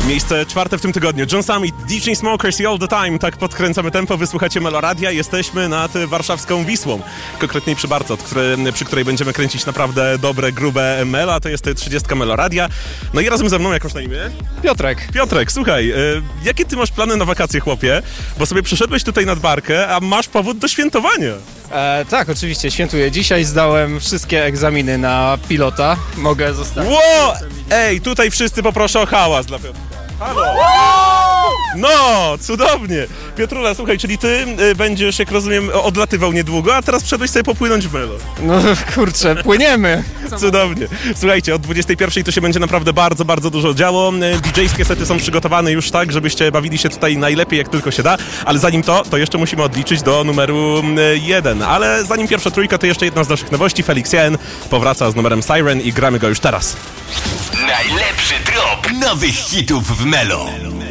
Miejsce czwarte w tym tygodniu. John Summit, DJ Smokers i All The Time. Tak podkręcamy tempo, wysłuchacie Meloradia. Jesteśmy nad warszawską Wisłą. Konkretniej przy Barcot, przy której będziemy kręcić naprawdę dobre, grube mela. To jest 30 Meloradia. No i razem ze mną, jak masz na imię? Piotrek. Piotrek, słuchaj, jakie ty masz plany na wakacje, chłopie? Bo sobie przyszedłeś tutaj nad barkę, a masz powód do świętowania. Tak, oczywiście, świętuję. Dzisiaj zdałem wszystkie egzaminy na pilota. Mogę zostać. Ło! Ej, tutaj wszyscy poproszę o hałas dla Piotrka. Halo! No, cudownie. Piotrula, słuchaj, czyli ty będziesz, jak rozumiem, odlatywał niedługo, a teraz wszedłeś sobie popłynąć w melo. No kurczę, płyniemy. Cudownie. Słuchajcie, od 21 to się będzie naprawdę bardzo, bardzo dużo działo. DJ-skie sety są przygotowane już tak, żebyście bawili się tutaj najlepiej, jak tylko się da, ale zanim to jeszcze musimy odliczyć do numeru 1. Ale zanim pierwsza trójka, to jeszcze jedna z naszych nowości. Felix Jen powraca z numerem Siren i gramy go już teraz. Najlepszy drop nowych hitów w Melo.